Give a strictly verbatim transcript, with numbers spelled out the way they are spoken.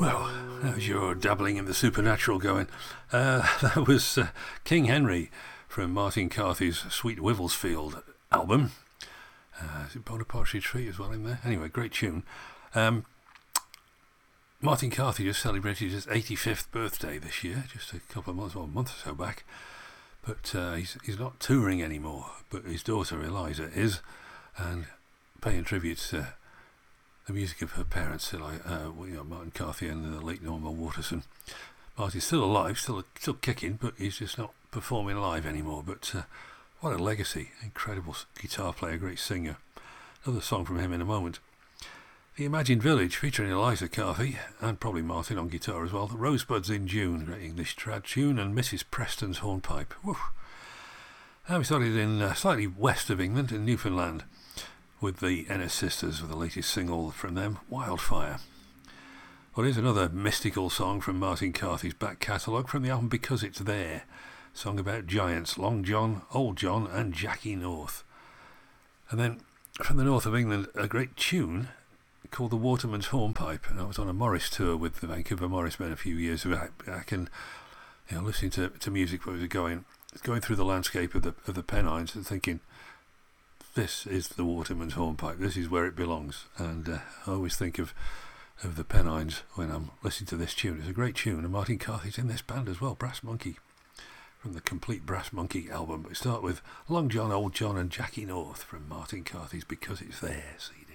Well, how's your dabbling in the supernatural going? Uh, that was uh, King Henry from Martin Carthy's Sweet Wivelsfield album. Uh, is it Bonaparte Retreat as well in there? Anyway, great tune. Um, Martin Carthy just celebrated his eighty-fifth birthday this year, just a couple of months, well, a month or so back. But uh, he's, he's not touring anymore, but his daughter Eliza is, and paying tribute to the music of her parents, like uh, you know, Martin Carthy and the late Norman Waterson. Martin's still alive, still still kicking, but he's just not performing live anymore. But uh, what a legacy! Incredible guitar player, great singer. Another song from him in a moment. The Imagined Village, featuring Eliza Carthy and probably Martin on guitar as well. The Rosebuds in June, great English trad tune, and Missus Preston's Hornpipe. Woo. And we started in uh, slightly west of England, in Newfoundland, with the Ennis Sisters, with the latest single from them, Wildfire. Well, here's another mystical song from Martin Carthy's back catalogue from the album Because It's There. Song about giants, Long John, Old John and Jackie North. And then from the north of England, a great tune called The Waterman's Hornpipe. And I was on a Morris tour with the Vancouver Morris Men a few years back, and you know, listening to, to music where we were going, going through the landscape of the of the Pennines and thinking, this is the Waterman's Hornpipe. This is where it belongs. And uh, I always think of of the Pennines when I'm listening to this tune. It's a great tune, and Martin Carthy's in this band as well, Brass Monkey, from the Complete Brass Monkey album. But we start with Long John, Old John and Jackie North from Martin Carthy's Because It's There C D.